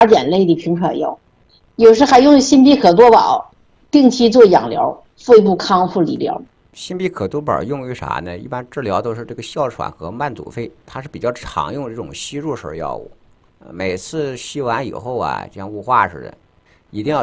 碱类的平喘药，有时还用辛必可多宝定期做养疗、肺部康复理疗。 辛必可多宝用于啥呢？一般治疗都是这个哮喘和慢阻肺，它是比较常用的这种吸入式药物。每次吸完以后啊，就像雾化似的，一定要